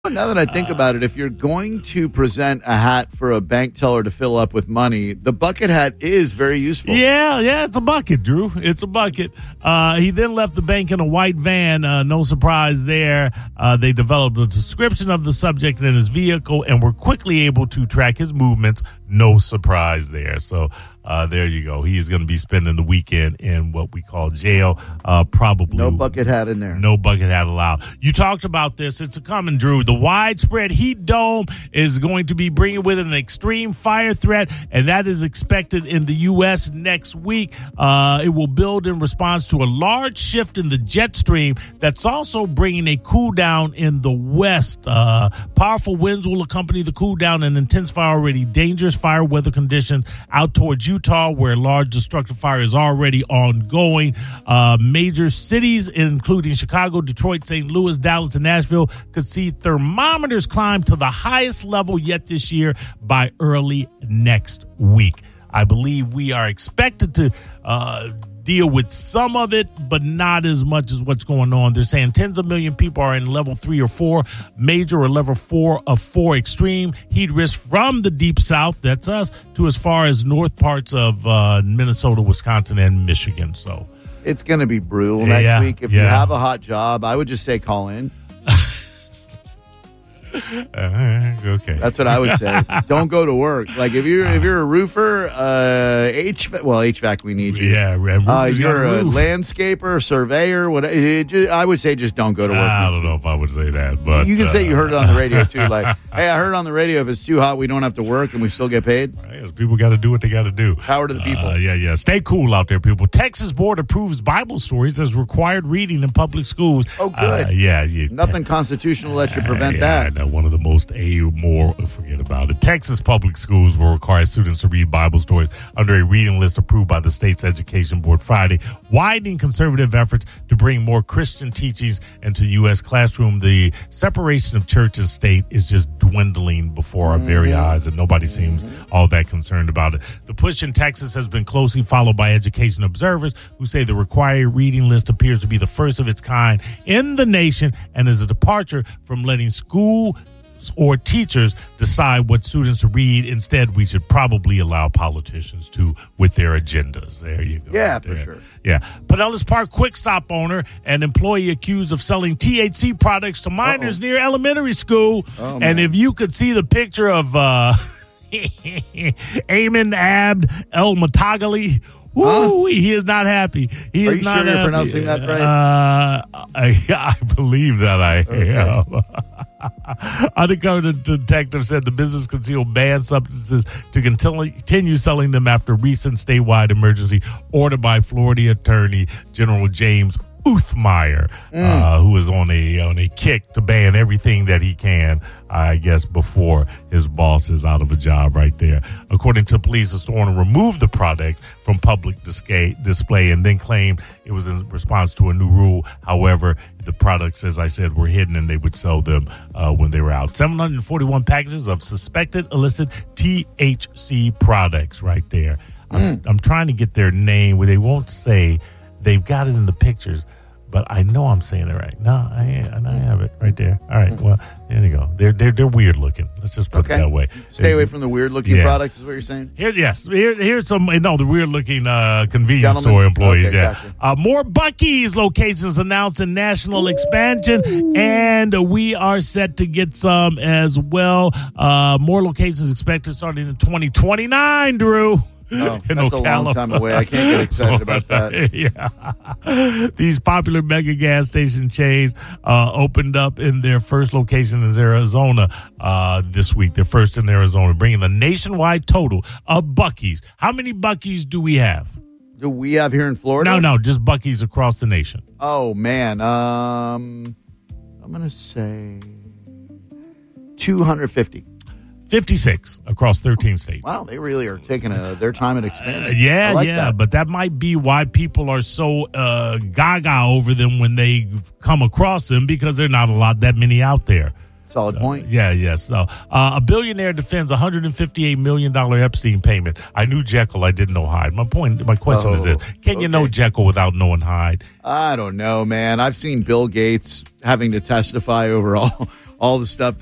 Now that I think about it, if you're going to present a hat for a bank teller to fill up with money, the bucket hat is very useful. Yeah, it's a bucket, Drew. It's a bucket. He then left the bank in a white van. No surprise there. They developed a description of the subject in his vehicle and were quickly able to track his movements. No surprise there. So there you go. He's going to be spending the weekend in what we call jail. Probably no bucket hat in there. No bucket hat allowed. You talked about this. It's a common, Drew. The widespread heat dome is going to be bringing with it an extreme fire threat, and that is expected in the U.S. next week. It will build in response to a large shift in the jet stream that's also bringing a cool down in the west. Powerful winds will accompany the cool down and intensify already dangerous fire weather conditions out towards Utah, where large destructive fire is already ongoing. Major cities, including Chicago, Detroit, St. Louis, Dallas, and Nashville, could see thermometers climb to the highest level yet this year by early next week. I believe we are expected to deal with some of it, but not as much as what's going on. They're saying tens of million people are in level 3 or 4 major or level 4 of 4 extreme heat risk from the deep south, that's us, to as far as north parts of Minnesota, Wisconsin, and Michigan. So it's going to be brutal next week. If you have a hot job, I would just say call in. Okay, that's what I would say. Don't go to work. Like if you're a roofer, HVAC, we need you. Yeah, you're a landscaper, surveyor. I would say just don't go to work. I don't know if I would say that, but you can say you heard it on the radio too. Like, hey, I heard on the radio if it's too hot, we don't have to work and we still get paid. Right, people got to do what they got to do. Power to the people. Yeah. Stay cool out there, people. Texas board approves Bible stories as required reading in public schools. Oh, good. Nothing constitutional lets you prevent that. One of the most forget about it. Texas public schools will require students to read Bible stories under a reading list approved by the state's education board Friday, widening conservative efforts to bring more Christian teachings into the U.S. classroom. The separation of church and state is just dwindling before our very eyes, and nobody seems all that concerned about it. The push in Texas has been closely followed by education observers who say the required reading list appears to be the first of its kind in the nation and is a departure from letting school or teachers decide what students to read. Instead, we should probably allow politicians to with their agendas. There you go. Yeah, for sure. Yeah. Pinellas Park Quick Stop owner and employee accused of selling THC products to minors near elementary school. And if you could see the picture of Ayman Abd El Matagali, he is not happy. Are you sure you're pronouncing that right? I believe that I am. Undercover detective said the business concealed banned substances to continue selling them after recent statewide emergency ordered by Florida Attorney General James Uthmeyer, who is on a kick to ban everything that he can, I guess, before his boss is out of a job right there. According to police, the store owner removed the products from public display and then claimed it was in response to a new rule. However, the products, as I said, were hidden and they would sell them when they were out. 741 packages of suspected illicit THC products right there. I'm trying to get their name where they won't say. They've got it in the pictures, but I know I'm saying it right. No, I have it right there. All right, well, there you go. They're weird looking. Let's just put it that way. Stay away from the weird looking products is what you're saying? Here's some, the weird looking convenience store employees. Okay, gotcha. More Buc-ee's locations announced in national expansion, and we are set to get some as well. More locations expected starting in 2029, Drew. Oh, that's a long time away. I can't get excited about that. Yeah. These popular mega gas station chains opened up in their first location in Arizona this week. Their first in Arizona, bringing the nationwide total of Buc-ee's. How many Buc-ee's do we have? Do we have here in Florida? No, just Buc-ee's across the nation. Oh, man. I'm going to say 250. 56 across 13 states. Wow, they really are taking their time and expanding. That. But that might be why people are so gaga over them when they come across them, because there are not that many out there. Solid point. So a billionaire defends $158 million Epstein payment. I knew Jekyll. I didn't know Hyde. My question is this. Can you know Jekyll without knowing Hyde? I don't know, man. I've seen Bill Gates having to testify over all the stuff